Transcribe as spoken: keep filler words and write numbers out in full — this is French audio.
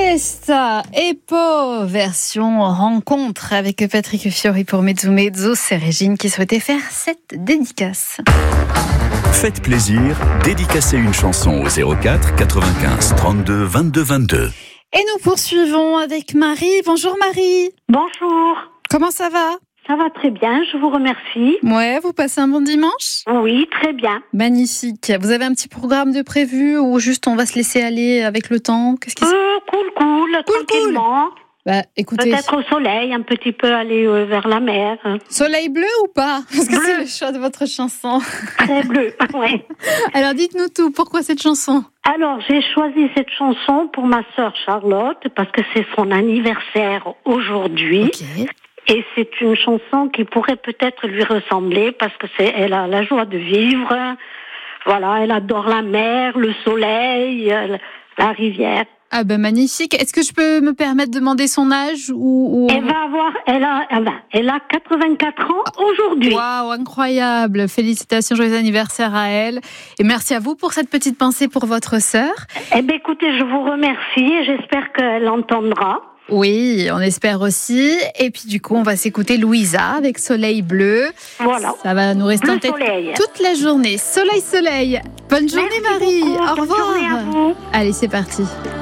Testa et Po, version rencontre avec Patrick Fiori pour Mezzo Mezzo. C'est Régine qui souhaitait faire cette dédicace. Faites plaisir, dédicacez une chanson au zéro quatre quatre-vingt-quinze trente-deux vingt-deux vingt-deux. Et nous poursuivons avec Marie. Bonjour Marie. Bonjour. Comment ça va ? Ça va très bien, je vous remercie. Ouais, vous passez un bon dimanche ? Oui, très bien. Magnifique. Vous avez un petit programme de prévu ou juste on va se laisser aller avec le temps ? Qu'est-ce qui se... euh, Cool, cool, cool tranquillement. Cool. Bah, écoutez... Peut-être au soleil, un petit peu aller euh, vers la mer. Soleil bleu ou pas ? Parce que bleu. c'est le choix de votre chanson. Très bleu, ouais. Alors dites-nous tout, pourquoi cette chanson ? Alors, j'ai choisi cette chanson pour ma sœur Charlotte parce que c'est son anniversaire aujourd'hui. Ok. Et c'est une chanson qui pourrait peut-être lui ressembler parce que c'est, elle a la joie de vivre. Voilà, elle adore la mer, le soleil, la rivière. Ah ben magnifique. Est-ce que je peux me permettre de demander son âge ou, ou... Elle va avoir, elle a, elle a quatre-vingt-quatre ans aujourd'hui. Waouh, incroyable. Félicitations, joyeux anniversaire à elle. Et merci à vous pour cette petite pensée pour votre sœur. Eh bien, écoutez, je vous remercie et j'espère qu'elle entendra. Oui, on espère aussi. Et puis du coup, on va s'écouter Louisa avec Soleil Bleu. Voilà. Ça va nous rester Le en tête soleil. toute la journée. Soleil, soleil. Bonne journée Merci Marie. beaucoup. Au Bonne revoir. journée à vous. Allez, c'est parti.